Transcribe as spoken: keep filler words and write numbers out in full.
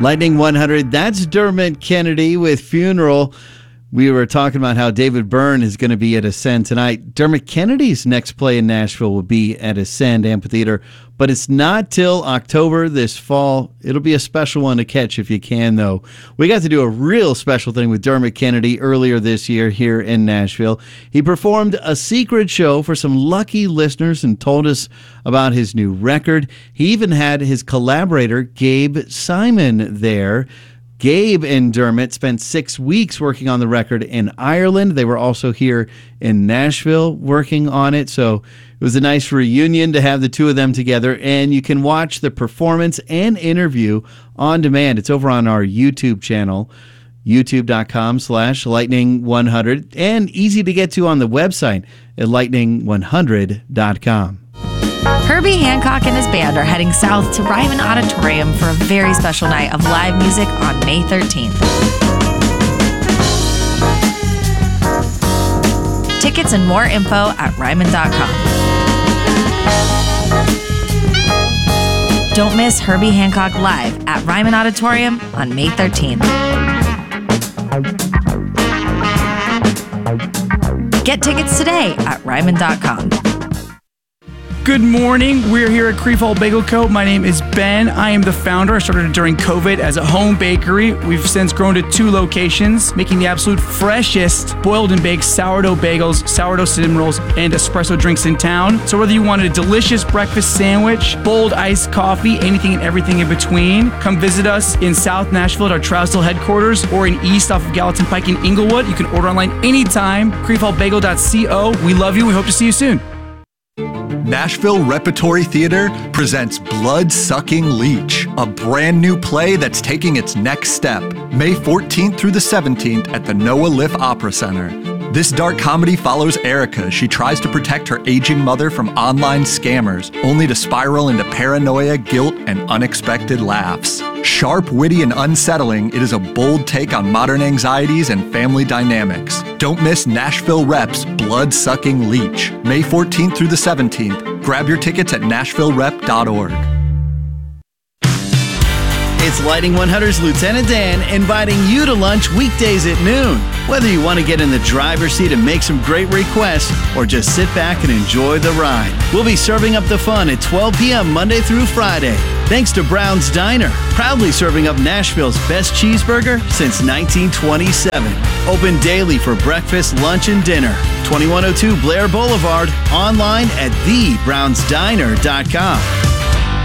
Lightning one hundred, that's Dermot Kennedy with Funeral. We were talking about how David Byrne is going to be at Ascend tonight. Dermot Kennedy's next play in Nashville will be at Ascend Amphitheater, but it's not till October this fall. It'll be a special one to catch if you can, though. We got to do a real special thing with Dermot Kennedy earlier this year here in Nashville. He performed a secret show for some lucky listeners and told us about his new record. He even had his collaborator, Gabe Simon, there. Gabe and Dermot spent six weeks working on the record in Ireland. They were also here in Nashville working on it. So it was a nice reunion to have the two of them together. And you can watch the performance and interview on demand. It's over on our YouTube channel, youtube.com slash lightning 100, and easy to get to on the website at lightning one hundred dot com. Herbie Hancock and his band are heading south to Ryman Auditorium for a very special night of live music on May thirteenth. Tickets and more info at ryman dot com. Don't miss Herbie Hancock live at Ryman Auditorium on May thirteenth. Get tickets today at ryman dot com. Good morning. We're here at Creefall Bagel Co. My name is Ben. I am the founder. I started during COVID as a home bakery. We've since grown to two locations, making the absolute freshest boiled and baked sourdough bagels, sourdough cinnamon rolls, and espresso drinks in town. So whether you wanted a delicious breakfast sandwich, bold iced coffee, anything and everything in between, come visit us in South Nashville at our Trousdale headquarters or in East off of Gallatin Pike in Inglewood. You can order online anytime. creefall bagel dot co. We love you. We hope to see you soon. Nashville Repertory Theater presents Blood-Sucking Leech, a brand new play that's taking its next step, May fourteenth through the seventeenth at the Noah Liff Opera Center. This dark comedy follows Erica. She tries to protect her aging mother from online scammers, only to spiral into paranoia, guilt, and unexpected laughs. Sharp, witty, and unsettling, it is a bold take on modern anxieties and family dynamics. Don't miss Nashville Rep's Blood-Sucking Leech, May fourteenth through the seventeenth. Grab your tickets at nashville rep dot org. It's Lightning one hundred's Lieutenant Dan inviting you to lunch weekdays at noon. Whether you want to get in the driver's seat and make some great requests or just sit back and enjoy the ride, we'll be serving up the fun at twelve p.m. Monday through Friday. Thanks to Brown's Diner, proudly serving up Nashville's best cheeseburger since nineteen twenty-seven. Open daily for breakfast, lunch, and dinner. twenty-one oh two Blair Boulevard, online at the browns diner dot com.